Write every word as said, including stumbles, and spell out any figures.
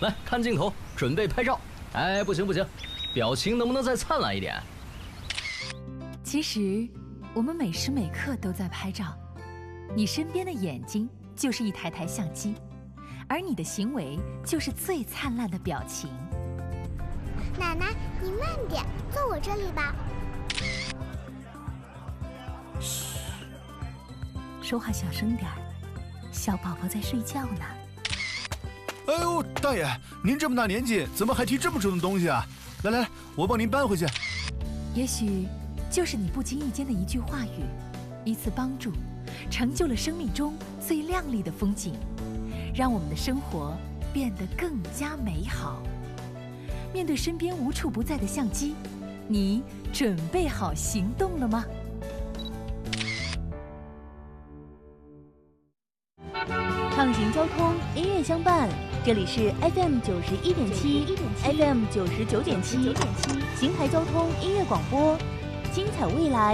来看镜头，准备拍照。哎，不行不行，表情能不能再灿烂一点？ 其实，我们每时每刻都在拍照。你身边的眼睛就是一台台相机，而你的行为就是最灿烂的表情。 奶奶，你慢点，坐我这里吧。 嘘，说话小声点儿，小宝宝在睡觉呢。 哎呦，大爷，您这么大年纪，怎么还提这么重的东西啊？来来来，我帮您搬回去。 也许就是你不经意间的一句话语，一次帮助，成就了生命中最亮丽的风景，让我们的生活变得更加美好。面对身边无处不在的相机，你准备好行动了吗？ 畅行交通，音乐相伴。这里是 F M 九十一点七 ，F M 九十九点七，邢台交通音乐广播，精彩未来。